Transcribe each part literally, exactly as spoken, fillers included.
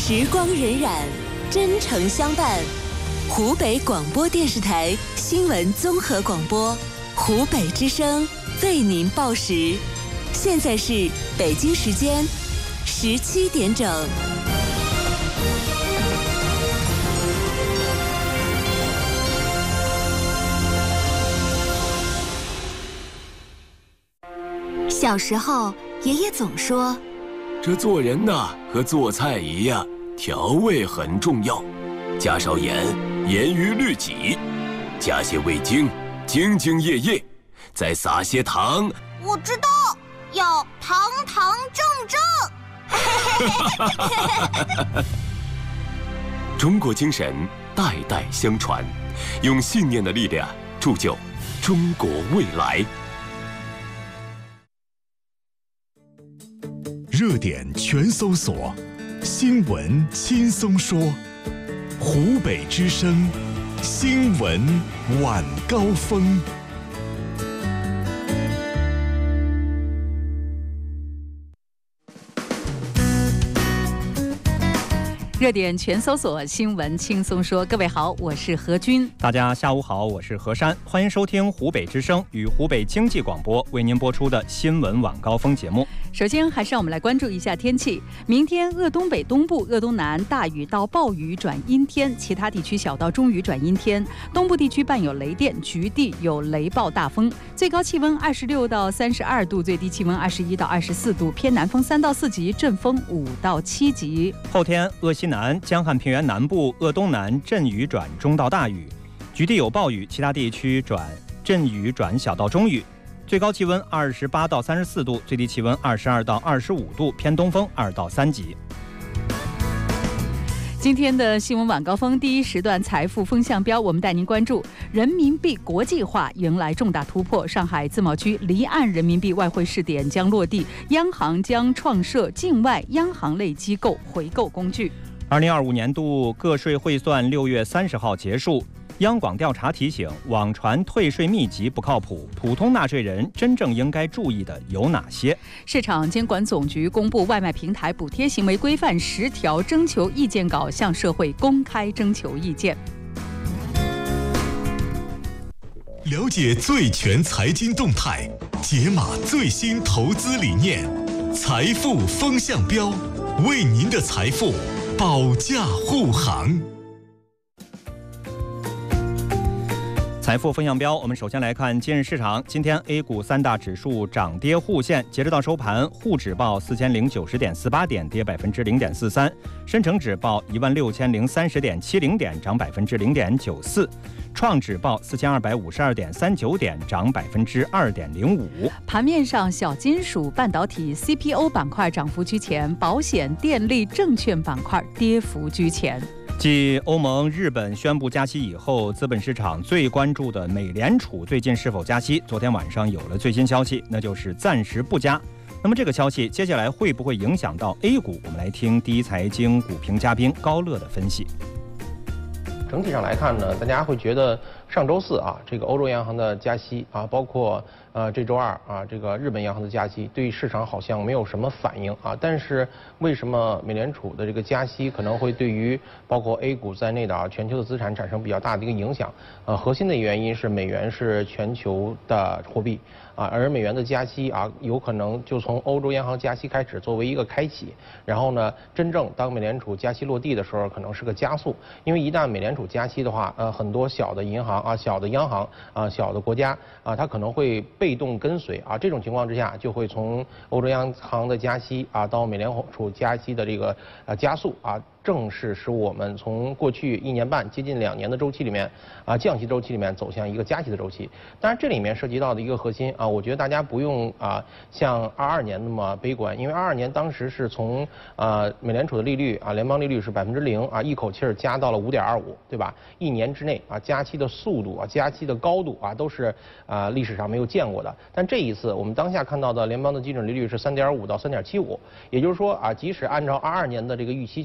时光荏苒，真诚相伴。湖北广播电视台新闻综合广播，湖北之声为您报时。现在是北京时间十七点整。小时候，爷爷总说， 这做人呐，和做菜一样，调味很重要，加少盐，严于律己；加些味精，兢兢业业；再撒些糖。 我知道，要堂堂正正。 中国精神代代相传，用信念的力量铸就中国未来。 热点全搜索，新闻轻松说。湖北之声新闻晚高峰。 热点全搜索，新闻轻松说。各位好，我是何军。 大家下午好，我是何山。欢迎收听湖北之声与湖北经济广播为您播出的新闻晚高峰节目。 首先，还是让我们来关注一下天气。明天鄂东北东部、鄂东南大雨到暴雨转阴天，其他地区小到中雨转阴天。东部地区伴有雷电，局地有雷暴大风。最高气温二十六到三十二度，最低气温二十一到二十四度，偏南风三到四级，阵风五到七级。 后天，鄂西南、江汉平原南部、鄂东南阵雨转中到大雨，局地有暴雨，其他地区转阵雨转小到中雨。最高气温二十八到三十四度，最低气温二十二到二十五度，偏东风二到三级。 今天的新闻晚高峰第一时段财富风向标，我们带您关注人民币国际化迎来重大突破。上海自贸区离岸人民币外汇试点将落地，央行将创设境外央行类机构回购工具。 二零二五年度个税汇算六月三十号结束。央广调查提醒，网传退税秘籍不靠谱，普通纳税人真正应该注意的有哪些？ 市场监管总局公布外卖平台补贴行为规范十条征求意见稿，向社会公开征求意见。 了解最全财经动态，解码最新投资理念，财富风向标，为您的财富保驾护航。 财富风向标，我们首先来看今日市场。今天 A 股三大指数涨跌互现，截止到收盘，沪指报四千零九十点四八点，跌百分之零点四三；深成指报一万六千零三十点七零点，涨百分之零点九四；创指报四千二百五十二点三九点，涨百分之二点零五。 盘面上，小金属、半导体、C P O 板块涨幅居前，保险、电力、证券板块跌幅居前。 继欧盟、日本宣布加息以后，资本市场最关注的美联储最近是否加息，昨天晚上有了最新消息，那就是暂时不加。那么这个消息接下来会不会影响到 A 股？我们来听第一财经股评嘉宾高乐的分析。 整体上来看呢，大家会觉得上周四啊，这个欧洲央行的加息啊，包括呃这周二啊，这个日本央行的加息，对于市场好像没有什么反应啊。但是为什么美联储的这个加息可能会对于包括 A 股在内的啊全球的资产产生比较大的一个影响？呃，核心的原因是美元是全球的货币啊，而美元的加息啊，有可能就从欧洲央行加息开始作为一个开启，然后呢，真正当美联储加息落地的时候，可能是个加速，因为一旦美联储加息的话，呃，很多小的银行啊、小的央行啊、小的国家啊，它可能会被动跟随啊。这种情况之下，就会从欧洲央行的加息啊，到美联储加息的这个呃加速啊。正是使我们从过去一年半接近两年的周期里面啊降息周期里面走向一个加息的周期。当然这里面涉及到的一个核心啊，我觉得大家不用啊像二二年那么悲观，因为二二年当时是从啊美联储的利率啊联邦利率是百分之零啊一口气儿加到了五点二五，对吧？一年之内啊加息的速度啊加息的高度啊都是啊历史上没有见过的。但这一次我们当下看到的联邦的基准利率是三点五到三点七五，也就是说啊即使按照二二年的这个预期去看啊。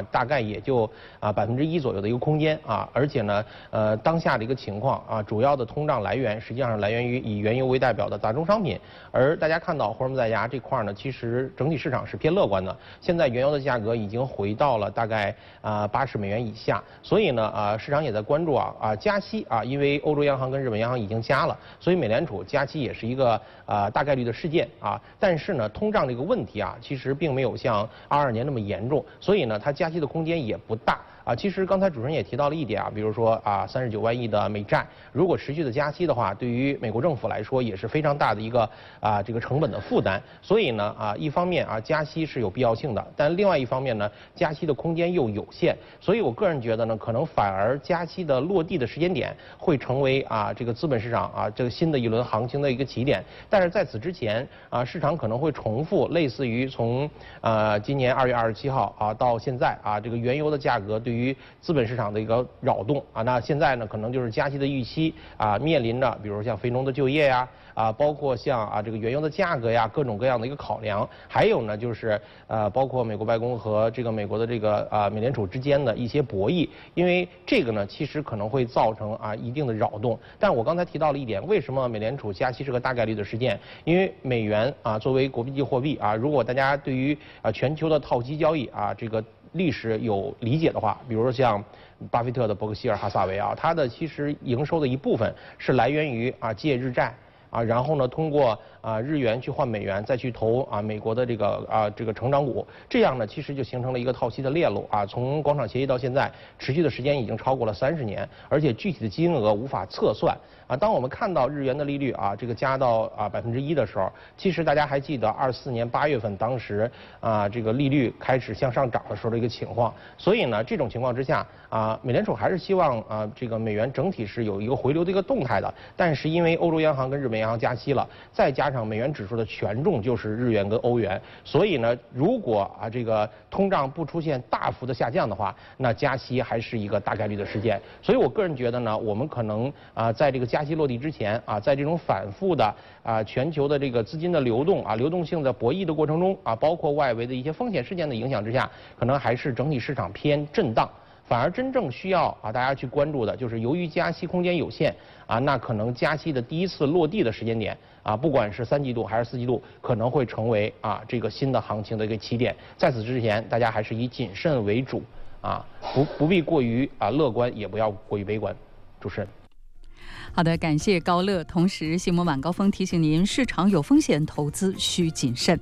大概也就啊百分之一左右的一个空间啊，而且呢，呃，当下的一个情况啊，主要的通胀来源实际上来源于以原油为代表的大宗商品，而大家看到霍尔木兹海峡这块呢，其实整体市场是偏乐观的。现在原油的价格已经回到了大概啊八十美元以下，所以呢啊市场也在关注啊啊加息啊，因为欧洲央行跟日本央行已经加了，所以美联储加息也是一个啊大概率的事件啊。但是呢，通胀这个问题啊，其实并没有像二二年那么严重，所以呢，它加息的空间也不大。啊，其实刚才主持人也提到了一点啊，比如说啊，三十九万亿的美债，如果持续的加息的话，对于美国政府来说也是非常大的一个啊这个成本的负担。所以呢啊，一方面啊加息是有必要性的，但另外一方面呢，加息的空间又有限。所以我个人觉得呢，可能反而加息的落地的时间点会成为啊这个资本市场啊这个新的一轮行情的一个起点。但是在此之前啊，市场可能会重复类似于从啊今年二月二十七号啊到现在啊这个原油的价格对于于资本市场的一个扰动啊，那现在呢，可能就是加息的预期啊，面临着比如像非农的就业呀啊，包括像啊这个原油的价格呀，各种各样的一个考量，还有呢就是呃，包括美国白宫和这个美国的这个啊美联储之间的一些博弈，因为这个呢，其实可能会造成啊一定的扰动。但我刚才提到了一点，为什么美联储加息是个大概率的事件？因为美元啊作为国际货币啊，如果大家对于啊全球的套期交易啊这个历史有理解的话，比如说像巴菲特的伯克希尔哈萨维啊，它的其实营收的一部分是来源于啊借日债啊，然后呢通过啊日元去换美元，再去投啊美国的这个啊这个成长股，这样呢其实就形成了一个套息的链路啊。从广场协议到现在，持续的时间已经超过了三十年，而且具体的金额无法测算啊。当我们看到日元的利率啊这个加到啊百分之一的时候，其实大家还记得二四年八月份当时啊这个利率开始向上涨的时候的一个情况。所以呢，这种情况之下啊，美联储还是希望啊这个美元整体是有一个回流的一个动态的，但是因为欧洲央行跟日本央行加息了，再加上美元指数的权重就是日元跟欧元，所以呢，如果啊这个通胀不出现大幅的下降的话，那加息还是一个大概率的事件。所以我个人觉得呢，我们可能啊在这个加息落地之前啊，在这种反复的啊全球的这个资金的流动啊流动性的博弈的过程中啊，包括外围的一些风险事件的影响之下，可能还是整体市场偏震荡。反而真正需要啊大家去关注的就是由于加息空间有限啊，那可能加息的第一次落地的时间点啊，不管是三季度还是四季度，可能会成为啊这个新的行情的一个起点。在此之前，大家还是以谨慎为主啊，不不必过于啊乐观，也不要过于悲观。主持人。 好的，感谢高乐。同时，新闻晚高峰提醒您，市场有风险，投资需谨慎。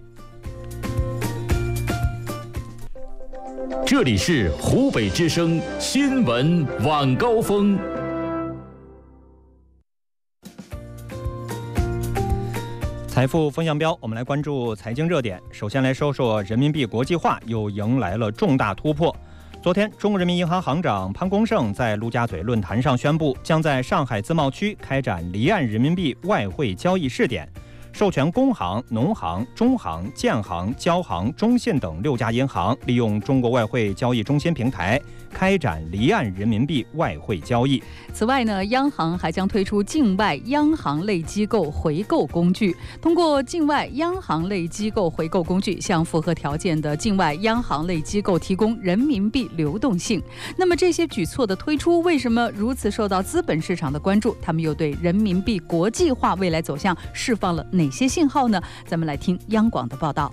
这里是湖北之声新闻晚高峰。 财富风向标，我们来关注财经热点。首先来说说人民币国际化又迎来了重大突破。昨天，中国人民银行行长潘功胜在陆家嘴论坛上宣布，将在上海自贸区开展离岸人民币外汇交易试点，授权工行、农行、中行、建行、交行、中信等六家银行利用中国外汇交易中心平台开展离岸人民币外汇交易。 此外呢，央行还将推出境外央行类机构回购工具，通过境外央行类机构回购工具，向符合条件的境外央行类机构提供人民币流动性。那么这些举措的推出，为什么如此受到资本市场的关注？他们又对人民币国际化未来走向释放了哪些信号呢？咱们来听央广的报道。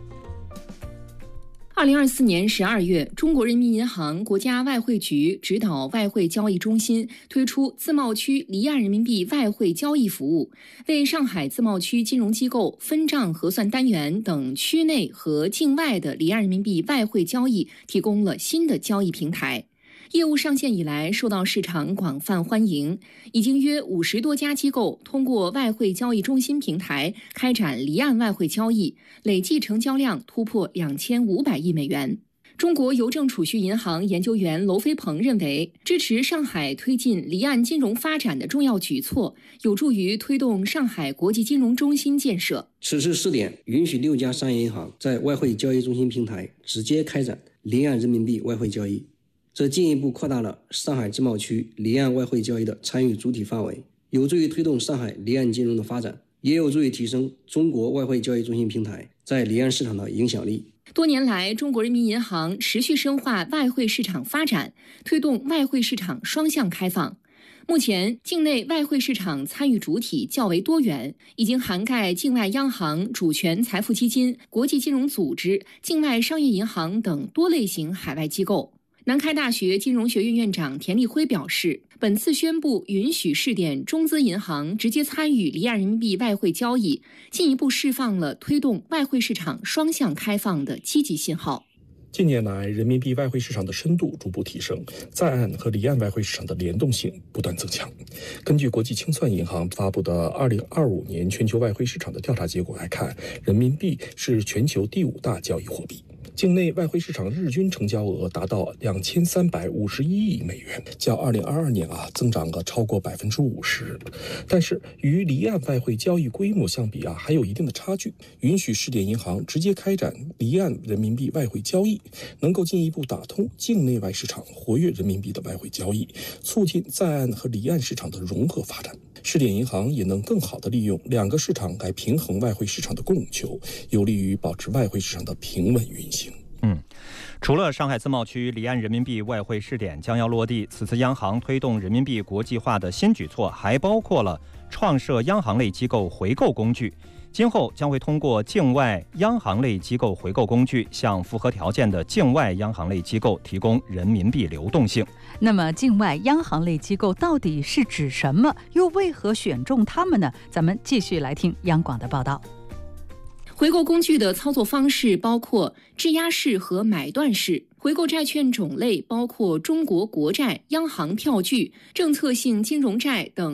二零二四年十二月，中国人民银行、国家外汇局指导外汇交易中心推出自贸区离岸人民币外汇交易服务，为上海自贸区金融机构、分账核算单元等区内和境外的离岸人民币外汇交易提供了新的交易平台。业务上线以来，受到市场广泛欢迎，已经约五十多家机构通过外汇交易中心平台开展离岸外汇交易，累计成交量突破两千五百亿美元。中国邮政储蓄银行研究员娄飞鹏认为，支持上海推进离岸金融发展的重要举措，有助于推动上海国际金融中心建设。 此次试点允许六家商业银行在外汇交易中心平台直接开展离岸人民币外汇交易，这进一步扩大了上海自贸区离岸外汇交易的参与主体范围，有助于推动上海离岸金融的发展。 也有助于提升中国外汇交易中心平台在离岸市场的影响力。 多年来，中国人民银行持续深化外汇市场发展，推动外汇市场双向开放。目前，境内外汇市场参与主体较为多元，已经涵盖境外央行、主权财富基金、国际金融组织、境外商业银行等多类型海外机构。南开大学金融学院院长田立辉表示，本次宣布允许试点中资银行直接参与离岸人民币外汇交易，进一步释放了推动外汇市场双向开放的积极信号。 近年来，人民币外汇市场的深度逐步提升，在岸和离岸外汇市场的联动性不断增强。根据国际清算银行发布的二零二五年全球外汇市场的调查结果来看，人民币是全球第五大交易货币。境内外汇市场日均成交额达到两千三百五十一亿美元，较二零二二年啊增长了超过百分之五十。但是与离岸外汇交易规模相比啊，还有一定的差距。允许试点银行直接开展离岸人民币外汇交易，能够进一步打通境内外市场活跃人民币的外汇交易，促进在岸和离岸市场的融合发展。试点银行也能更好地利用两个市场来平衡外汇市场的供求，有利于保持外汇市场的平稳运行。 嗯，除了上海自贸区离岸人民币外汇试点将要落地，此次央行推动人民币国际化的新举措还包括了创设央行类机构回购工具。今后将会通过境外央行类机构回购工具，向符合条件的境外央行类机构提供人民币流动性。 那么，境外央行类机构到底是指什么？又为何选中他们呢？咱们继续来听央广的报道。 回购工具的操作方式包括质押式和买断式。回购债券种类包括中国国债、央行票据、政策性金融债等。